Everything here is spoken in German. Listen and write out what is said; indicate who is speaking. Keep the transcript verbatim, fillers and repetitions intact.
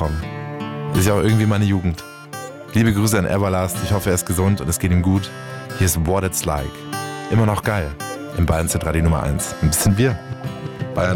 Speaker 1: bekommen. Ist ja auch irgendwie meine Jugend. Liebe Grüße an Everlast, ich hoffe, er ist gesund und es geht ihm gut. Hier ist What It's Like. Immer noch geil. Im Bayern Z Radio Nummer eins. Ein bisschen Bier.